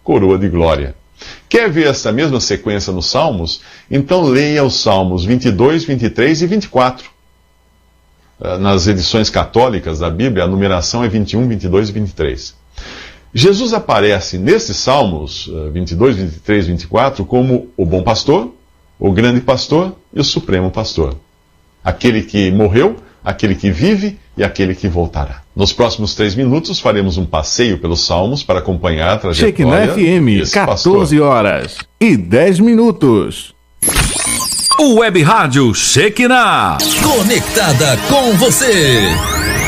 coroa de glória. Quer ver essa mesma sequência nos Salmos? Então leia os Salmos 22, 23 e 24. Nas edições católicas da Bíblia, a numeração é 21, 22 e 23. Jesus aparece nesses Salmos 22, 23 e 24 como o bom pastor, o grande pastor e o supremo pastor. Aquele que morreu, aquele que vive e aquele que voltará. Nos próximos 3 minutos faremos um passeio pelos Salmos para acompanhar a trajetória Shekinah FM, 14 horas e 10 minutos. O Web Rádio Shekinah, conectada com você.